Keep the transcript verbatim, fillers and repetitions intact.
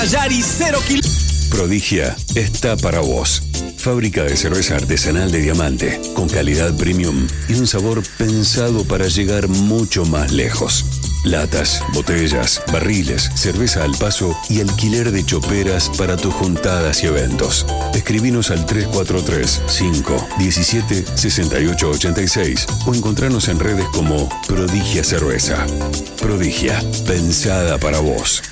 Yari cero kilómetros. Prodigia está para vos. Fábrica de cerveza artesanal de Diamante, con calidad premium y un sabor pensado para llegar mucho más lejos. Latas, botellas, barriles, cerveza al paso y alquiler de choperas para tus juntadas y eventos. Escribinos al tres cuatro tres, cinco, diecisiete, sesenta y ocho ochenta y seis o encontranos en redes como Prodigia Cerveza. Prodigia, pensada para vos.